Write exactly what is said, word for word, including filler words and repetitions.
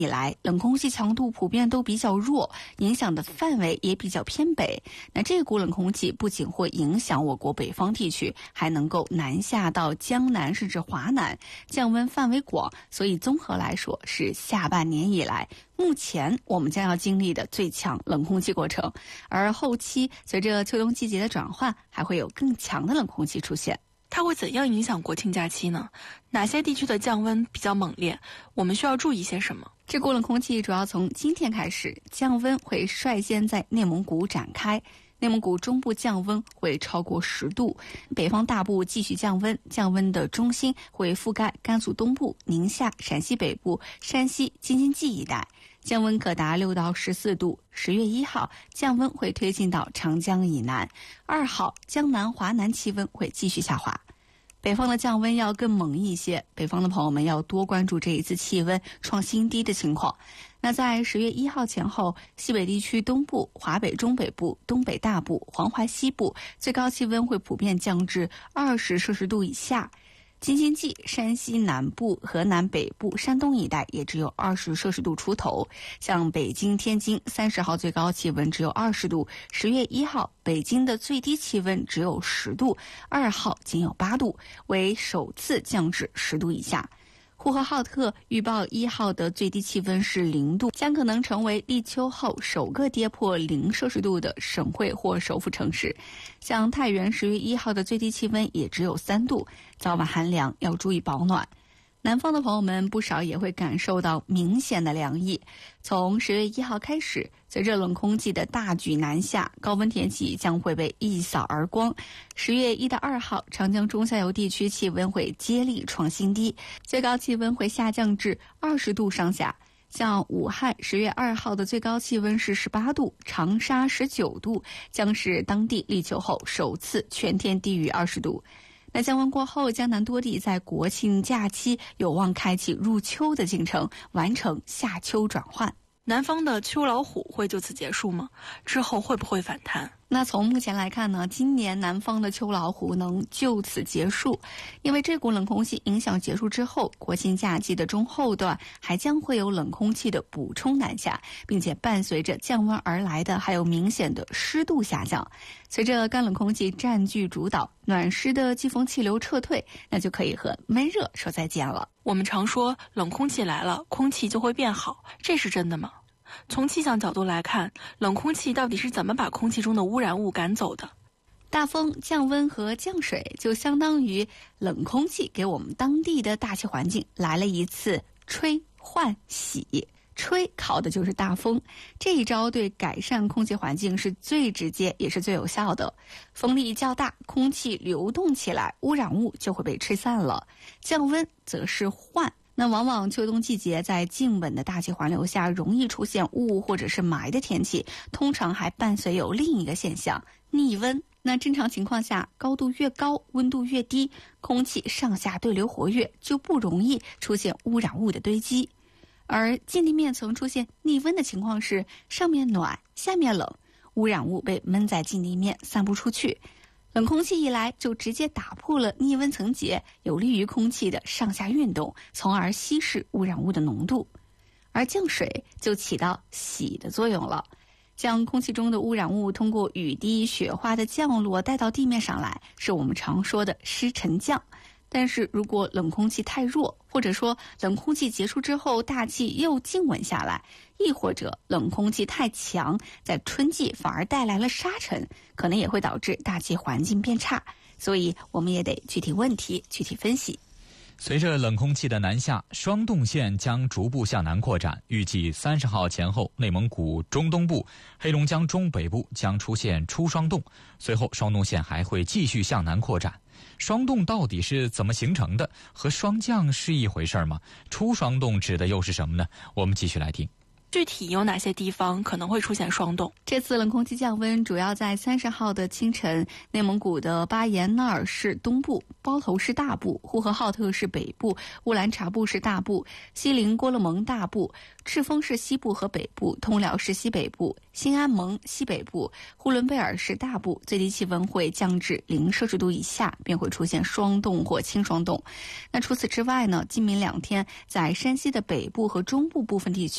以来，冷空气强度普遍都比较弱，影响的范围也比较偏北。那这股冷空气不仅会影响我国北方地区，还能够南下到江南甚至华南，降温范围广，所以综合来说是下半年以来目前我们将要经历的最强冷空气过程。而后期随着秋冬季节的转换，还会有更强的冷空气出现。 它会怎样影响国庆假期呢？哪些地区的降温比较猛烈？我们需要注意些什么？ 这股冷空气主要从今天开始，降温会率先在内蒙古展开。内蒙古中部降温会超过十度，北方大部继续降温，降温的中心会覆盖甘肃东部、宁夏、陕西北部、山西、京津冀一带，降温可达六到十四度。十月一号，降温会推进到长江以南。二号，江南、华南气温会继续下滑。北方的降温要更猛一些，北方的朋友们要多关注这一次气温创新低的情况。那在十月一号前后，西北地区东部、华北中北部、东北大部、黄淮西部最高气温会普遍降至二十摄氏度以下。京津冀、山西南部、河南北部、山东一带也只有二十摄氏度出头。像北京、天津三十号最高气温只有二十度，十月一号北京的最低气温只有十度，二号仅有八度，为首次降至十度以下。呼和浩特预报一号的最低气温是零度，将可能成为立秋后首个跌破零摄氏度的省会或首府城市。像太原十月一号的最低气温也只有三度，早晚寒凉，要注意保暖。南方的朋友们不少也会感受到明显的凉意。从十月一号开始，随着冷空气的大举南下，高温天气将会被一扫而光。十月一到二号，长江中下游地区气温会接力创新低，最高气温会下降至二十度上下。像武汉十月二号的最高气温是十八度，长沙十九度，将是当地立秋后首次全天低于二十度。那降温过后，江南多地在国庆假期有望开启入秋的进程，完成夏秋转换。 南方的秋老虎会就此结束吗？之后会不会反弹？ 那从目前来看呢，今年南方的秋老虎能就此结束，因为这股冷空气影响结束之后，国庆假期的中后段还将会有冷空气的补充南下，并且伴随着降温而来的还有明显的湿度下降。随着干冷空气占据主导，暖湿的季风气流撤退，那就可以和闷热说再见了。 我们常说冷空气来了，空气就会变好，这是真的吗？从气象角度来看，冷空气到底是怎么把空气中的污染物赶走的？ 大风、降温和降水就相当于冷空气给我们当地的大气环境来了一次吹换洗。吹考的就是大风，这一招对改善空气环境是最直接也是最有效的。风力较大，空气流动起来，污染物就会被吹散了。降温则是换。那往往秋冬季节在静稳的大气环流下容易出现雾或者是霾的天气，通常还伴随有另一个现象逆温。那正常情况下，高度越高，温度越低，空气上下对流活跃，就不容易出现污染物的堆积。而近地面层出现逆温的情况是上面暖下面冷，污染物被闷在近地面散不出去，冷空气一来就直接打破了逆温层结，有利于空气的上下运动，从而稀释污染物的浓度。而降水就起到洗的作用了，将空气中的污染物通过雨滴、雪花的降落带到地面上来，是我们常说的湿沉降。但是如果冷空气太弱，或者说冷空气结束之后大气又静稳下来，亦或者冷空气太强，在春季反而带来了沙尘，可能也会导致大气环境变差。所以我们也得具体问题具体分析。 随着冷空气的南下，霜冻线将逐步向南扩展，预计三十号前后，内蒙古中东部、黑龙江中北部将出现初霜冻，随后霜冻线还会继续向南扩展。霜冻到底是怎么形成的？和霜降是一回事吗？初霜冻指的又是什么呢？我们继续来听。 具体有哪些地方可能会出现霜冻？ 这次冷空气降温主要在三十号的清晨，内蒙古的巴彦淖尔市东部、包头市大部、呼和浩特市北部、乌兰察布市大部、锡林郭勒盟大部、赤峰市西部和北部、通辽市西北部、新安盟西北部、呼伦贝尔市大部，最低气温会降至零摄氏度以下，便会出现霜冻或轻霜冻。那除此之外呢，今明两天在山西的北部和中部部分地区